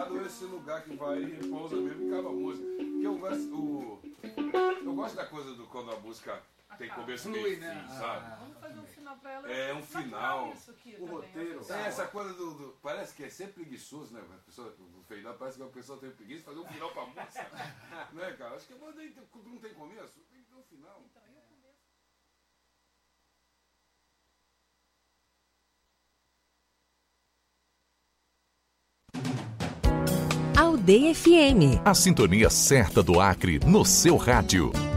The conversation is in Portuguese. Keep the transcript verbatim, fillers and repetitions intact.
parado ou esse lugar que vai e pousa mesmo e acaba a música. Porque eu gosto, o, eu gosto da coisa do quando a música tem começo, meio e fim, né? sabe? Ah. Vamos fazer um final pra ela. É um final. Isso aqui O também, roteiro. assim. É essa coisa do, do- parece que é sempre preguiçoso, né? A pessoa, o feinar parece que a pessoa tem preguiça de fazer um final pra música. Né, cara? Acho que quando não tem começo, tem que ter um final. Então, e o começo? Aldeia F M. A sintonia certa do Acre no seu rádio.